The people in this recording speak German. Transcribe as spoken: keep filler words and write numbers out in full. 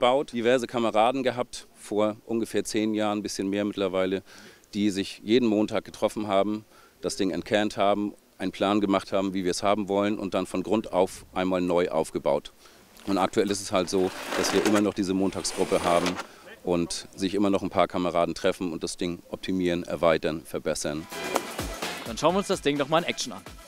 aufgebaut, diverse Kameraden gehabt, vor ungefähr zehn Jahren, ein bisschen mehr mittlerweile, die sich jeden Montag getroffen haben, das Ding entkernt haben, einen Plan gemacht haben, wie wir es haben wollen und dann von Grund auf einmal neu aufgebaut. Und aktuell ist es halt so, dass wir immer noch diese Montagsgruppe haben und sich immer noch ein paar Kameraden treffen und das Ding optimieren, erweitern, verbessern. Dann schauen wir uns das Ding doch mal in Action an.